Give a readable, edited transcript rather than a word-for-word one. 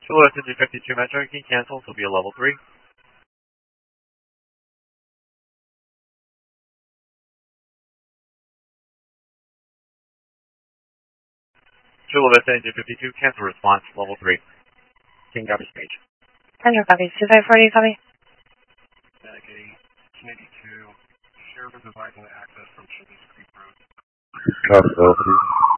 Chula SNG 52 Metro, you can cancel, so it'll be a level 3. Chula SNG 52, cancel response, level 3. King copy stage. Central copy. 2540 copy. Dedicating 282. Sheriff is advising the access from Chili's Creek Road. Copy,